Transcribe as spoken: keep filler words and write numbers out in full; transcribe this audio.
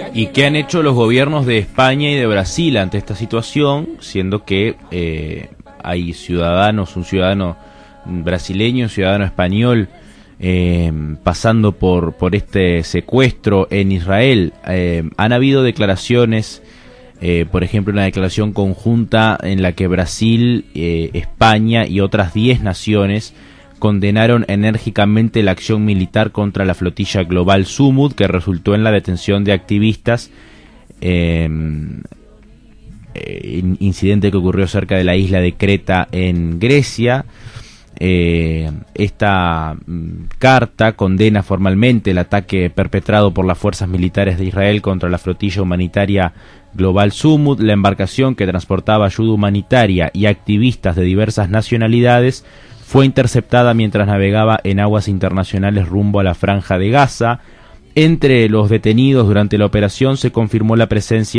¿Y qué han hecho los gobiernos de España y de Brasil ante esta situación, siendo que eh, hay ciudadanos, un ciudadano brasileño, un ciudadano español, eh, pasando por, por este secuestro en Israel? Eh, han habido declaraciones, eh, por ejemplo, una declaración conjunta en la que Brasil, eh, España y otras diez naciones condenaron enérgicamente la acción militar contra la flotilla global Sumud, que resultó en la detención de activistas, eh, eh, incidente que ocurrió cerca de la isla de Creta en Grecia. Eh, esta mm, carta condena formalmente el ataque perpetrado por las fuerzas militares de Israel contra la flotilla humanitaria global Sumud. La embarcación, que transportaba ayuda humanitaria y activistas de diversas nacionalidades, fue interceptada mientras navegaba en aguas internacionales rumbo a la Franja de Gaza. Entre los detenidos durante la operación se confirmó la presencia